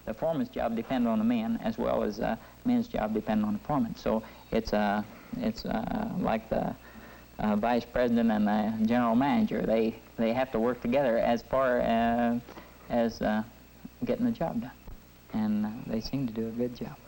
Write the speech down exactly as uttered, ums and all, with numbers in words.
the foreman's job depends on the men as well as uh, men's job depends on the foreman. So it's uh, it's uh, like the uh, vice president and the general manager. They they have to work together as far uh, as uh, getting the job done, and uh, they seem to do a good job.